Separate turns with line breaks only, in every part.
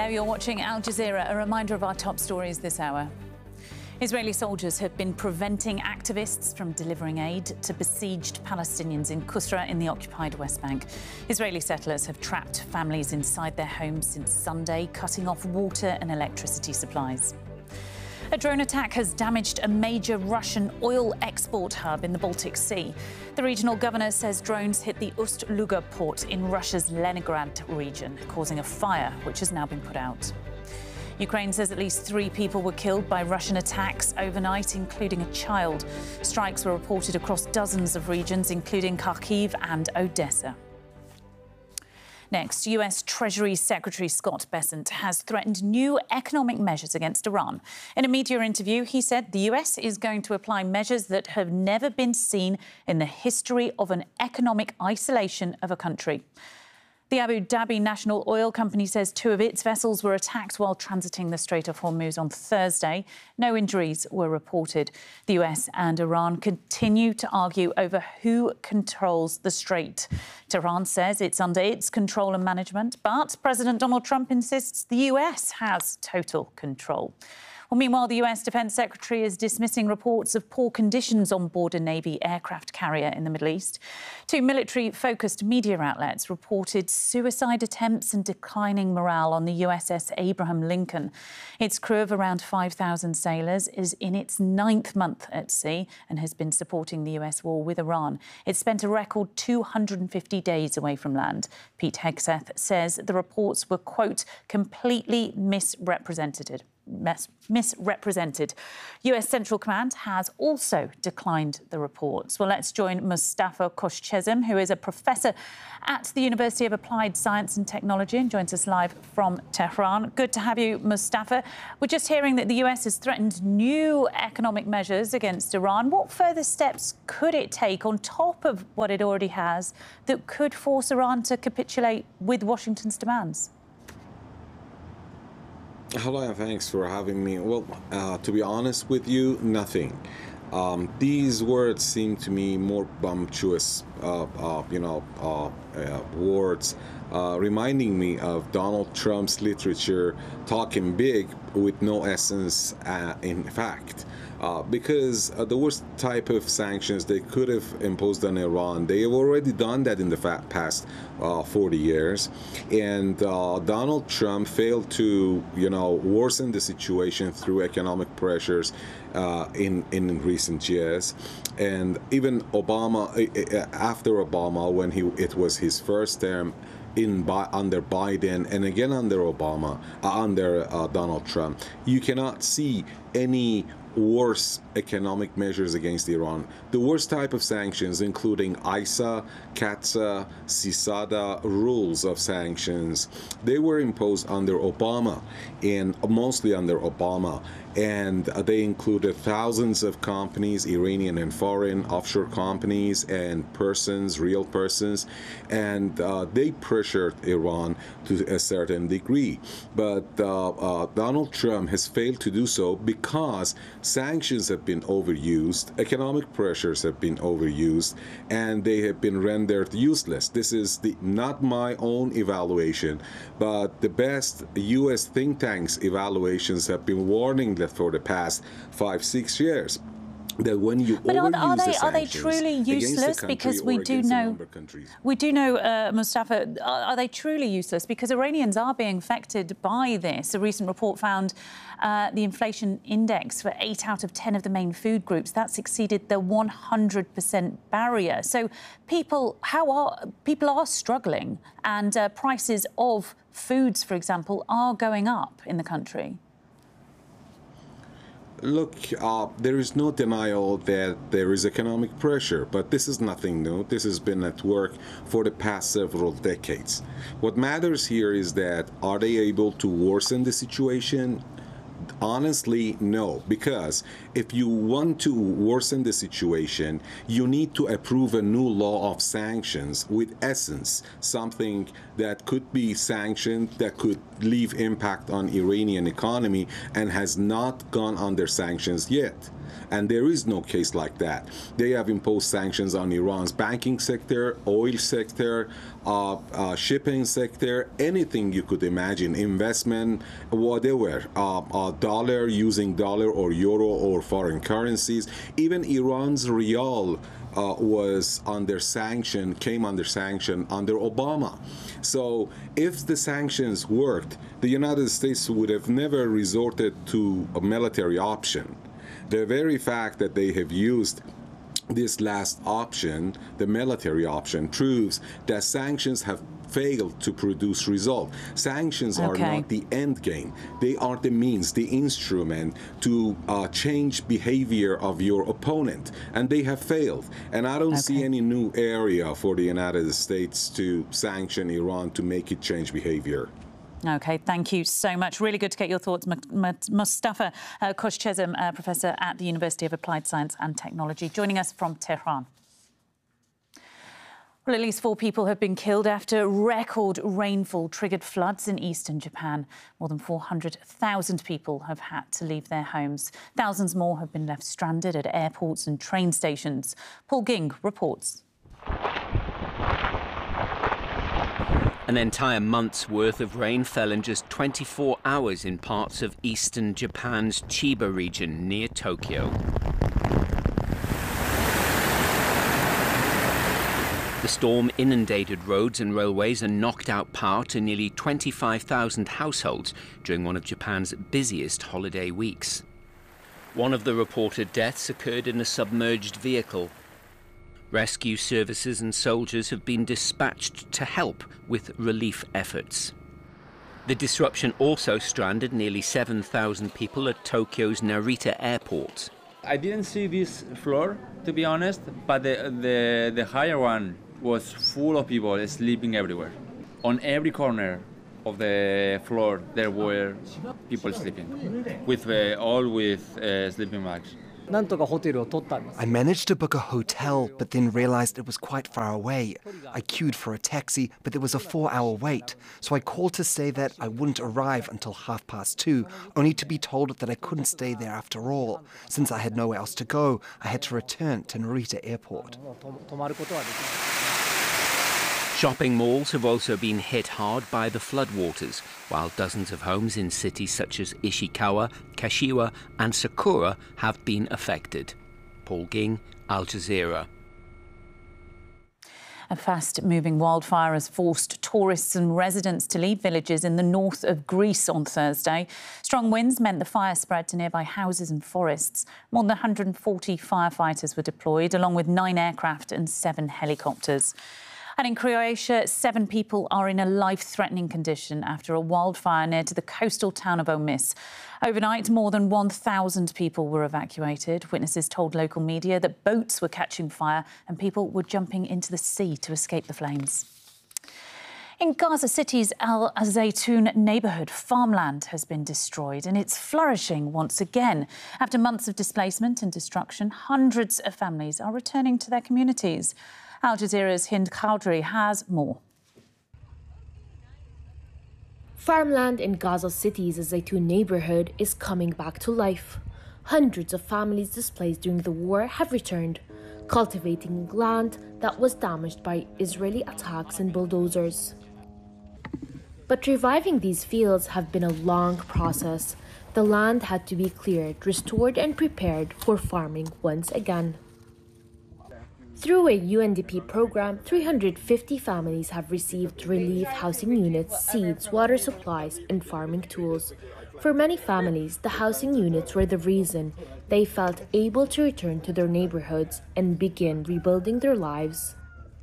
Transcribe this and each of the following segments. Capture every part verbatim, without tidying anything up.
Hello, you're watching Al Jazeera. A reminder of our top stories this hour. Israeli soldiers have been preventing activists from delivering aid to besieged Palestinians in Qusra in the occupied West Bank. Israeli settlers have trapped families inside their homes since Sunday, cutting off water and electricity supplies. A drone attack has damaged a major Russian oil export hub in the Baltic Sea. The regional governor says drones hit the Ust-Luga port in Russia's Leningrad region, causing a fire which has now been put out. Ukraine says at least three people were killed by Russian attacks overnight, including a child. Strikes were reported across dozens of regions, including Kharkiv and Odessa. Next, U S Treasury Secretary Scott Bessent has threatened new economic measures against Iran. In a media interview, he said the U S is going to apply measures that have never been seen in the history of an economic isolation of a country. The Abu Dhabi National Oil Company says two of its vessels were attacked while transiting the Strait of Hormuz on Thursday. No injuries were reported. The U S and Iran continue to argue over who controls the strait. Tehran says it's under its control and management, but President Donald Trump insists the U S has total control. Well, meanwhile, the U S Defense Secretary is dismissing reports of poor conditions on board a Navy aircraft carrier in the Middle East. Two military-focused media outlets reported suicide attempts and declining morale on the U S S Abraham Lincoln. Its crew of around five thousand sailors is in its ninth month at sea and has been supporting the U S war with Iran. It spent a record two hundred fifty days away from land. Pete Hegseth says the reports were, quote, completely misrepresented. Mis misrepresented. U S Central Command has also declined the reports. Well, let's join Mustafa Koshchezem, who is a professor at the University of Applied Science and Technology and joins us live from Tehran. Good to have you, Mustafa. We're just hearing that the U S has threatened new economic measures against Iran. What further steps could it take on top of what it already has that could force Iran to capitulate with Washington's demands?
Hello, and thanks for having me. Well, uh, to be honest with you, nothing. Um, these words seem to me more bumptious, uh, uh, you know, uh, uh, words, uh, reminding me of Donald Trump's literature talking big with no essence uh, in fact. Uh, because uh, the worst type of sanctions they could have imposed on Iran, they have already done that in the past uh, forty years. And uh, Donald Trump failed to, you know, worsen the situation through economic pressures uh, in, in recent years. And even Obama, after Obama, when he it was his first term, in by, under Biden and again under Obama, uh, under uh, Donald Trump, you cannot see any worse economic measures against Iran. The worst type of sanctions, including I S A, CAATSA, CISADA rules of sanctions, they were imposed under Obama, and mostly under Obama. And they included thousands of companies, Iranian and foreign offshore companies and persons, real persons, and uh, they pressured Iran to a certain degree. But uh, uh, Donald Trump has failed to do so because sanctions have been overused, economic pressures have been overused, and they have been rendered useless. This is the, not my own evaluation, but the best U S think tanks evaluations have been warning that for the past five, six years. That when you
but are, are they
the
are they truly useless? Because we do know we do know, uh, Mustafa, are, are they truly useless? Because Iranians are being affected by this. A recent report found uh, the inflation index for eight out of ten of the main food groups that's exceeded the one hundred percent barrier. So people, how are people are struggling, and uh, prices of foods, for example, are going up in the country.
Look, uh, there is no denial that there is economic pressure, but this is nothing new. This has been at work for the past several decades. What matters here is that, are they able to worsen the situation? Honestly, no, because if you want to worsen the situation, you need to approve a new law of sanctions with essence, something that could be sanctioned, that could leave impact on Iranian economy and has not gone under sanctions yet. And there is no case like that. They have imposed sanctions on Iran's banking sector, oil sector, uh, uh, shipping sector, anything you could imagine, investment, whatever, uh, uh, dollar, using dollar or euro or foreign currencies. Even Iran's rial Uh, was under sanction, came under sanction under Obama. So if the sanctions worked, the United States would have never resorted to a military option. The very fact that they have used this last option, the military option, proves that sanctions have failed to produce result. Sanctions
okay.
are not the end game. They are the means, the instrument to uh, change behavior of your opponent. And they have failed. And I don't okay. see any new area for the United States to sanction Iran to make it change behavior.
OK, thank you so much. Really good to get your thoughts. Mustafa uh, Khoshchezem, uh, Professor at the University of Applied Science and Technology, joining us from Tehran. Well, at least four people have been killed after record rainfall triggered floods in eastern Japan. More than four hundred thousand people have had to leave their homes. Thousands more have been left stranded at airports and train stations. Paul Ging reports.
An entire month's worth of rain fell in just twenty-four hours in parts of eastern Japan's Chiba region near Tokyo. The storm inundated roads and railways and knocked out power to nearly twenty-five thousand households during one of Japan's busiest holiday weeks. One of the reported deaths occurred in a submerged vehicle. Rescue services and soldiers have been dispatched to help with relief efforts. The disruption also stranded nearly seven thousand people at Tokyo's Narita airport.
I didn't see this floor, to be honest, but the, the, the higher one was full of people sleeping everywhere. On every corner of the floor, there were people sleeping, with uh, all with uh, sleeping bags.
I managed to book a hotel, but then realized it was quite far away. I queued for a taxi, but there was a four-hour wait. So I called to say that I wouldn't arrive until half past two, only to be told that I couldn't stay there after all. Since I had nowhere else to go, I had to return to Narita Airport.
Shopping malls have also been hit hard by the floodwaters, while dozens of homes in cities such as Ishikawa, Kashiwa and Sakura have been affected. Paul Ging, Al Jazeera.
A fast-moving wildfire has forced tourists and residents to leave villages in the north of Greece on Thursday. Strong winds meant the fire spread to nearby houses and forests. More than one hundred forty firefighters were deployed, along with nine aircraft and seven helicopters. And in Croatia, seven people are in a life-threatening condition after a wildfire near to the coastal town of Omis. Overnight, more than one thousand people were evacuated. Witnesses told local media that boats were catching fire and people were jumping into the sea to escape the flames. In Gaza City's Al Zaytun neighbourhood, farmland has been destroyed and it's flourishing once again. After months of displacement and destruction, hundreds of families are returning to their communities. Al Jazeera's Hind Khawdri has more.
Farmland in Gaza City's Zaytun neighbourhood is coming back to life. Hundreds of families displaced during the war have returned, cultivating land that was damaged by Israeli attacks and bulldozers. But reviving these fields have been a long process. The land had to be cleared, restored and prepared for farming once again. Through a U N D P program, three hundred fifty families have received relief housing units, seeds, water supplies and farming tools. For many families, the housing units were the reason they felt able to return to their neighborhoods and begin rebuilding their lives.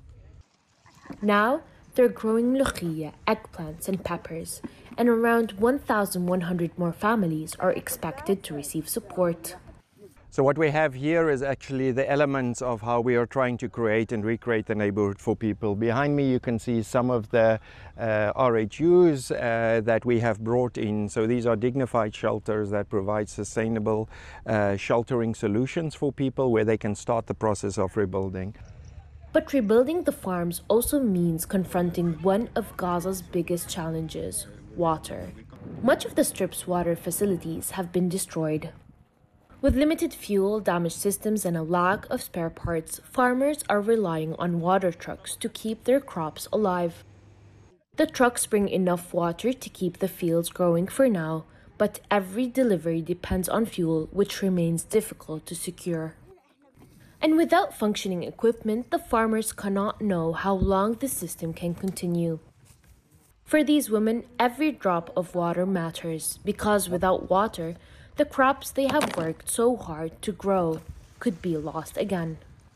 Now, they're growing lochia, eggplants and peppers, and around one thousand one hundred more families are expected to receive support.
So what we have here is actually the elements of how we are trying to create and recreate the neighborhood for people. Behind me you can see some of the uh, R H Us uh, that we have brought in. So these are dignified shelters that provide sustainable uh, sheltering solutions for people where they can start the process of rebuilding.
But rebuilding the farms also means confronting one of Gaza's biggest challenges, water. Much of the strip's water facilities have been destroyed. With limited fuel, damaged systems, and a lack of spare parts, farmers are relying on water trucks to keep their crops alive. The trucks bring enough water to keep the fields growing for now, but every delivery depends on fuel, which remains difficult to secure. And without functioning equipment, the farmers cannot know how long the system can continue. For these women, every drop of water matters, because without water, the crops they have worked so hard to grow could be lost again.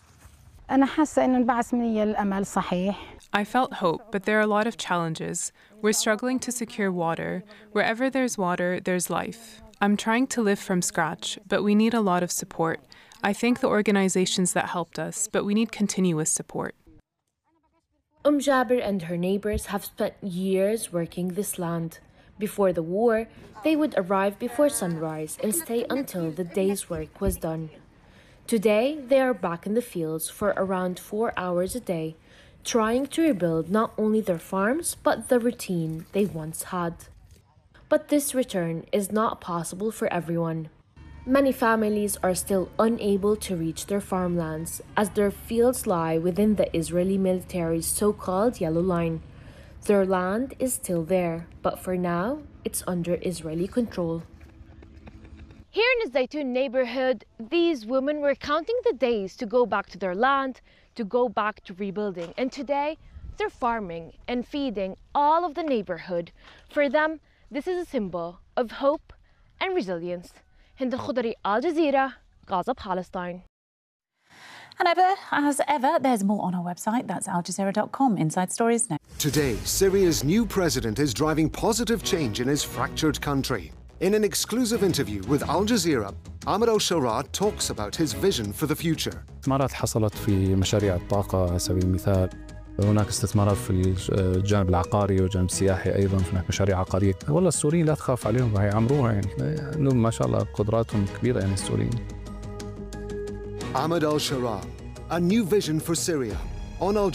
I felt hope, but there are a lot of challenges. We're struggling to secure water. Wherever there's water, there's life. I'm trying to live from scratch, but we need a lot of support. I thank the organizations that helped us, but we need continuous support.
Umm Jabir and her neighbors have spent years working this land. Before the war, they would arrive before sunrise and stay until the day's work was done. Today, they are back in the fields for around four hours a day, trying to rebuild not only their farms, but the routine they once had. But this return is not possible for everyone. Many families are still unable to reach their farmlands, as their fields lie within the Israeli military's so-called Yellow Line. Their land is still there, but for now, it's under Israeli control.
Here in the Zaytun neighborhood, these women were counting the days to go back to their land, to go back to rebuilding. And today, they're farming and feeding all of the neighborhood. For them, this is a symbol of hope and resilience. Hind al-Khudri, Al Jazeera, Gaza, Palestine.
And ever, as ever, there's more on our website. That's al jazeera dot com. Inside Stories now.
Today, Syria's new president is driving positive change in his fractured country. In an exclusive interview with Al Jazeera, Ahmed al-Sharaa talks about his vision for the future.
استثمارات حصلت في مشاريع الطاقة على سبيل المثال. هناك استثمارات في الجانب العقاري والجانب السياحي أيضا، هناك مشاريع عقارية. والله السوريين لا تخاف عليهم، راح يعمروها يعني. إنهم ما شاء الله قدراتهم كبيرة يعني السوريين.
Ahmed al-Sharaa, a new vision for Syria on Al